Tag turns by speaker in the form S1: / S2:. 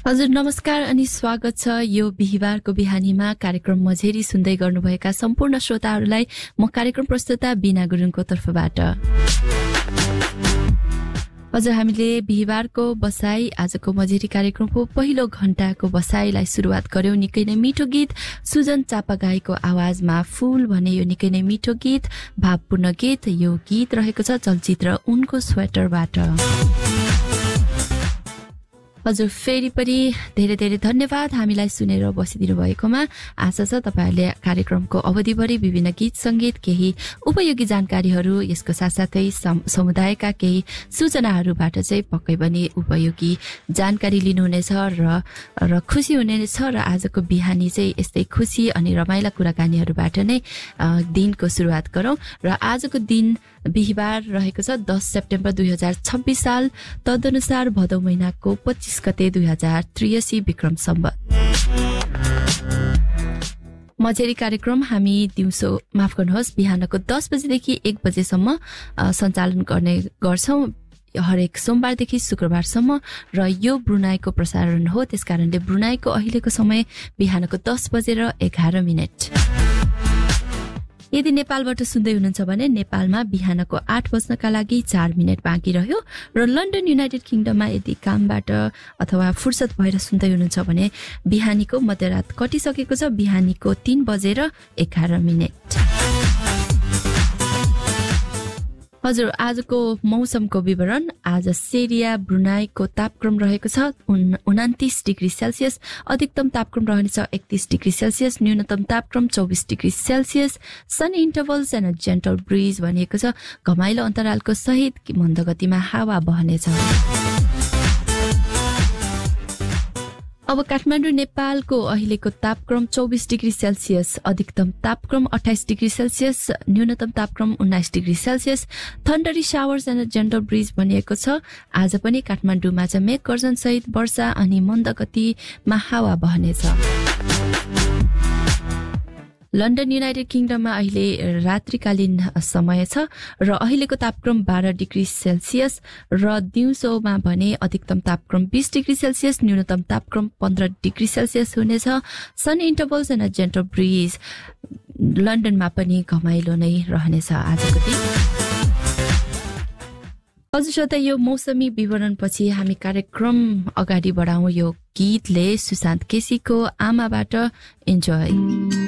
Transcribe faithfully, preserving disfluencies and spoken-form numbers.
S1: हजुर नमस्कार अनि स्वागत छ यो बिहीबारको बिहानीमा कार्यक्रम मझेरी सुन्दै गर्नुभएका सम्पूर्ण श्रोताहरूलाई म कार्यक्रम प्रस्तुता बिना गुरुङको तर्फबाट। हजुर हामीले बिहीबारको बसाई आजको मझेरी कार्यक्रमको पहिलो घण्टाको बसाईलाई सुरुवात गर्यौं निकै नै मिठो गीत सुजन चापागाईको आवाजमा फूल भने यो निकै नै मिठो गीत भावपूर्ण गीत। यो गीत रहेको छ चलचित्र उनको स्वेटरबाट। हजुर फेरि पनि धेरै धेरै धन्यवाद हामीलाई सुनेर बसिदिनु भएकोमा। आशा छ तपाईहरुले कार्यक्रमको अवधिभरि विभिन्न गीत संगीत केही उपयोगी जानकारीहरू यसको साथसाथै समुदायका केही सूचनाहरूबाट चाहिँ पक्कै पनि उपयोगी जानकारी लिनुहुनेछ र र खुसी हुनेछ र आजको बिहानी चाहिँ यस्तै खुसी अनि रमाइला कुराकानीहरूबाट नै दिनको सुरुवात गरौं। र आजको दिन बिहीबार रहेको छ दस सेप्टेम्बर दुई हजार छब्बीस साल तदनुसार भदौ महिनाको पच्चीस गते दुई हजार त्रियासी विक्रम सम्वत। मझेरी कार्यक्रम हामी दिउँसो माफ गर्नुहोस् बिहानको दस बजेदेखि एक बजेसम्म सञ्चालन गर्ने गर्छौं हरेक सोमबारदेखि शुक्रबारसम्म र यो ब्रुनाईको प्रसारण हो। त्यसकारणले ब्रुनाईको अहिलेको समय बिहानको दस बजेर एघार मिनट। यदि नेपालबाट सुन्दै हुनुहुन्छ भने नेपालमा बिहानको आठ बज्नका लागि चार मिनट बाँकी रह्यो र लन्डन युनाइटेड किङडममा यदि कामबाट अथवा फुर्सद भएर सुन्दै हुनुहुन्छ भने बिहानीको मध्यरात कटिसकेको छ बिहानीको तीन बजेर एघार मिनट। हजुर आजको मौसमको विवरण। आज सेरिया ब्रुनाईको तापक्रम रहेको छ उनान्तीस डिग्री सेल्सियस, अधिकतम तापक्रम रहनेछ एकतीस डिग्री सेल्सियस, न्यूनतम तापक्रम चौबीस degree Celsius. Sunny इन्टरभल्स and a gentle bridge भनिएको छ घमाइलो अन्तरालको सहित मन्द गतिमा हावा बहनेछ। अब काठमाडौँ नेपालको अहिलेको तापक्रम चौबीस डिग्री सेल्सियस, अधिकतम तापक्रम अट्ठाइस डिग्री सेल्सियस, न्यूनतम तापक्रम उन्नाइस degree Celsius. थन्डरी showers and gentle bridge भनिएको छ आज पनि काठमाडौँमा चाहिँ मेघ गर्जन सहित वर्षा अनि मन्द गतिमा हावा बहनेछ। लन्डन युनाइटेड किङडममा अहिले रात्रिकालीन समय छ र अहिलेको तापक्रम बाह्र डिग्री सेल्सियस र दिउँसोमा भने अधिकतम तापक्रम बीस डिग्री सेल्सियस, न्यूनतम तापक्रम पन्ध्र डिग्री सेल्सियस हुनेछ। सनी इन्टरभल्स एन्ड जेन्टल ब्रिज लन्डनमा पनि घमाइलो नै रहनेछ आजको दिन। हजुर त यो मौसमी विवरणपछि हामी कार्यक्रम अगाडि बढाउँ यो गीतले सुशान्त केसीको आमाबाट। इन्जोय।